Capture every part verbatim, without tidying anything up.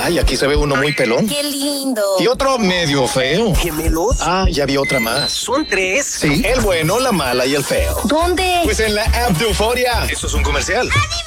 Ay, aquí se ve uno muy pelón. ¡Qué lindo! Y otro medio feo. ¿Gemelos? Ah, ya vi otra más. ¿Son tres? Sí, el bueno, la mala y el feo. ¿Dónde? Pues en la app de Euforia. Eso es un comercial.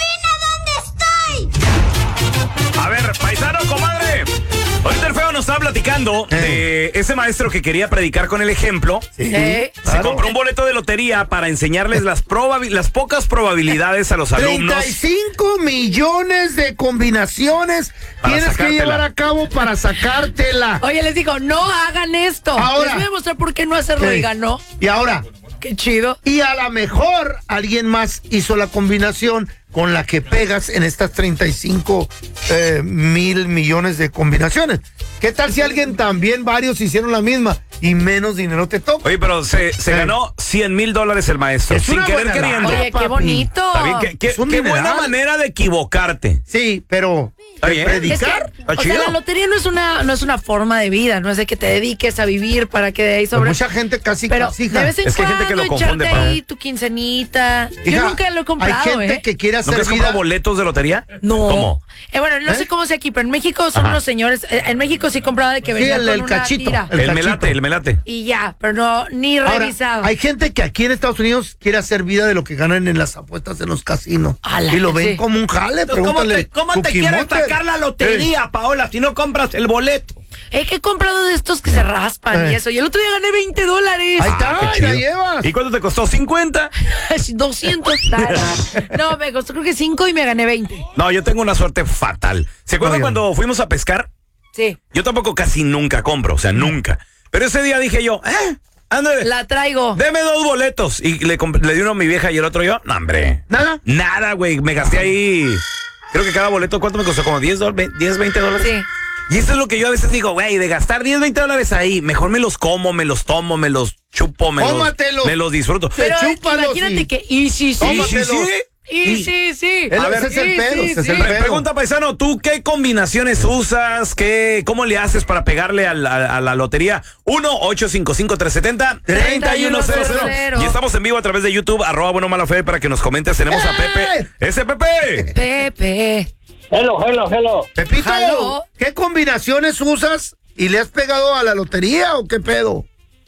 ¡Adivina dónde estoy! A ver, paisano, comadre. Ahorita el feo nos estaba platicando de ese maestro que quería predicar con el ejemplo. Sí, Se claro. compró un boleto de lotería para enseñarles las, probabi- las pocas probabilidades a los alumnos. treinta y cinco millones de combinaciones Para tienes sacártela. que llevar a cabo para sacártela. Oye, les digo, no hagan esto. Ahora. Les voy a mostrar por qué no hacerlo. Sí. Y ganó. Y ahora, Qué chido. y a lo mejor alguien más hizo la combinación con la que pegas en estas treinta y cinco eh, mil millones de combinaciones. ¿Qué tal si alguien también, varios hicieron la misma y menos dinero te toca? Oye, pero se, se Sí. ganó cien mil dólares el maestro, Es sin una querer buena queriendo. lana. Oye, papi. qué bonito. Está bien, qué, qué- Es un qué buena dineral. manera de equivocarte. Sí, pero Está de bien. Es que, predicar. Está o sea, chido. la lotería no es una no es una forma de vida, no es de que te dediques a vivir para que de ahí Pues sobre. mucha gente casi Pero casi, de vez en Es que hay cuando gente que lo echarte confunde, Pau. ahí tu quincenita. Yo Hija, nunca lo he comprado, hay gente ¿eh? que quiere hacer ¿Nunca has vida. comprado boletos de lotería? No. ¿Cómo? Eh, bueno, no ¿Eh? sé cómo sea aquí, pero en México son unos señores. eh, En México sí compraba de que Sí, venía el, con el una cachito. tira. El, El, cachito. melate, el melate. Y ya, pero no, ni Ahora, revisado. hay gente que aquí en Estados Unidos quiere hacer vida de lo que ganan en las apuestas en los casinos. Ala, y lo ven sí. como un jale. ¿Cómo Pregúntale. te, cómo te Cookie quiere Monster. sacar la lotería, Paola, si no compras el boleto? Es que he comprado de estos que se raspan Eh. y eso. Y el otro día gané veinte dólares. Ahí está, Qué ahí chido. la llevas. ¿Y cuánto te costó? ¿cincuenta? doscientos dólares. No, me costó creo que cinco y me gané veinte. No, yo tengo una suerte fatal. ¿Se acuerdan Oigan. cuando fuimos a pescar? Sí. Yo tampoco casi nunca compro, o sea, nunca. Pero ese día dije yo, eh, ándale, La traigo. deme dos boletos. Y le, comp- le di uno a mi vieja y el otro yo, no, hombre. ¿Nada? Nada, güey, me gasté ahí. Creo que cada boleto, ¿cuánto me costó? Como diez, veinte dólares. Sí. Y eso es lo que yo a veces digo, güey, de gastar diez, veinte dólares ahí, mejor me los como, me los tomo, me los chupo, me, los, Cómatelos. me los disfruto. Pero Te chúpalos, imagínate sí. que. Y sí, sí. Sí, sí, sí. Y sí, sí. El- A ver, ese es el sí, pedo, sí, ese es sí. el Pre- pedo. Pregunta, paisano, ¿tú qué combinaciones usas? ¿Qué, ¿Cómo le haces para pegarle a la, a la lotería? uno ocho cinco cinco tres siete cero tres uno cero cero. Y estamos en vivo a través de YouTube, arroba bueno malo fe, para que nos comentes. Tenemos a Pepe. ¡Ese Pepe! Pepe. Hello, hello, hello. Pepito, Aló. ¿qué combinaciones usas y le has pegado a la lotería o qué pedo?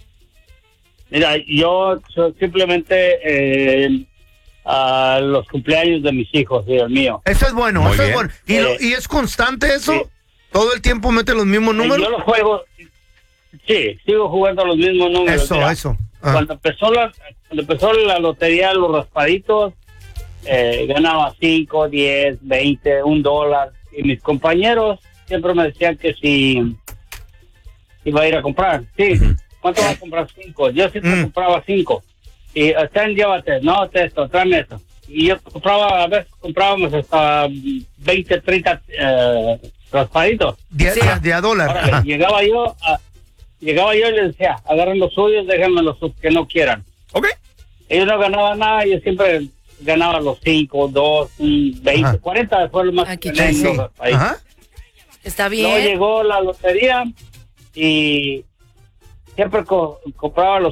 Mira, yo so- simplemente eh, a los cumpleaños de mis hijos y el mío. Eso es bueno, Muy eso bien. es bueno. ¿Y, lo- Eh, y es constante eso? sí. ¿Todo el tiempo mete los mismos Eh, números? Yo los juego, sí, sigo jugando los mismos números. Eso, Mira, eso. Ah. Cuando empezó la, cuando empezó la lotería, los raspaditos, eh, ganaba cinco, diez, veinte, un dólar. Y mis compañeros siempre me decían que si iba a ir a comprar. Sí, ¿cuánto vas a comprar? Cinco. Yo siempre Mm. compraba cinco. Y están, llévate, no, esto, tráeme esto. Y yo compraba, a veces comprábamos hasta veinte, treinta eh, raspaditos. De, Sí. de- de a dólar. Órale, Ajá. llegaba yo, a- llegaba yo y les decía, agarren los suyos, déjenme los que no quieran. Ok. Ellos no ganaban nada, yo siempre ganaba los cinco, dos, veinte, Ajá. cuarenta fue lo más Ah, qué que gané en chido. los raspaditos. Ajá. Está Luego bien. llegó la lotería y siempre co- compraba los